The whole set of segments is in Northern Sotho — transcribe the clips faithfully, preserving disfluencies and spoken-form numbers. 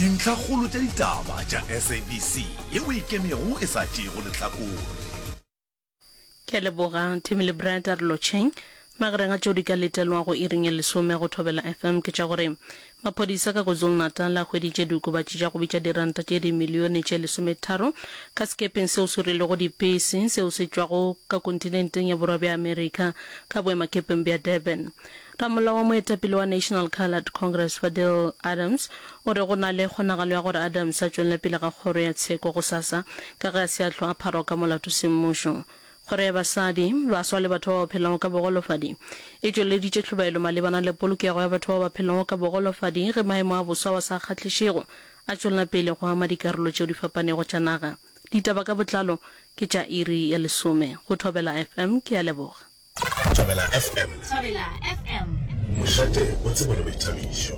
dintlha kgolo tša ditaba tša S A B C yeo e kemego e sa tšego lehlakore. Ke leboga Themile Brand a re lotšheng magareng a tšeo di ka letelwa go iring e lesome go Thobela F M ke tša gore maphodisa ka KwaZulu Natal a hweditše diokobatši tša go bitša diranta tše dimilione tše lesome tharo ka sekepeng seo se rile go dipese seo se tšwago ka kontinenteng ya borwa bja America ka boemakepeng bja Durban. Ramolao wa moetapele wa National Coloured Congress Fadil Adams o re go na le kgonagalo ya gore Adams a tšwelele pele ga kgoro ya tsheko go sasa ka ge a se ahlwa a phara ka molato semmušo. Kgoro ya basadi baswa le batho ba ba phelago ka bogolofadi e tšweleditše tlhobaelo malebana le polokego ya batho ba ba phelago ka bogolofadi ge maemo a bosa wa sa kgahlešego a tšwelela pele go ama dikarolo tšeo di fapanego tša naga. Ditaba ka botlalo ke tša iri ya lesome go Thobela F M ke a leboga. Thobela F M. Thobela F M. Mošate o tsebo le boithabišo.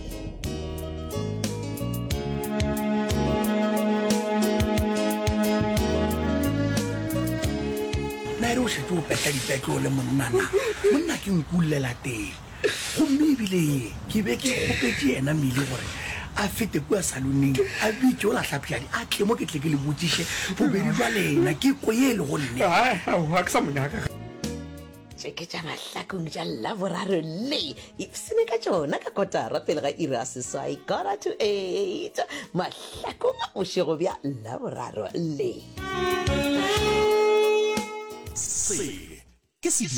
Naere o šetse o peta dipetlo le monnana monna ke nkulela teng gomme ebile ke be ke kgopetse ena mmele gore a fete kua saloneng a bitse o latlhapjadi a tle mo ke tle ke le botsiše bobedi jwa lena ke ko ye le go nne ga ke sa monyaka ke tša mahlakong tša laboraro le ipsene ka tšona ka kotara pele ga ira seswai kora to eight mahlakong a bošego bja laboraro le Se ke se